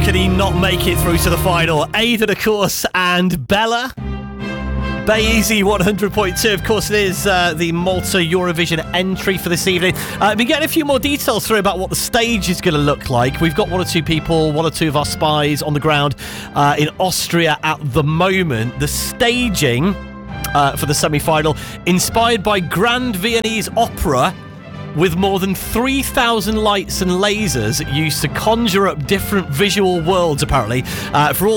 did he not make it through to the final? Aidan, of course, and Bella. Baezy 100.2, of course, it is the Malta Eurovision entry for this evening. I've been getting a few more details through about what the stage is going to look like. We've got one or two of our spies on the ground in Austria at the moment. The staging for the semi-final, inspired by Grand Viennese Opera, with more than 3,000 lights and lasers used to conjure up different visual worlds, apparently, for all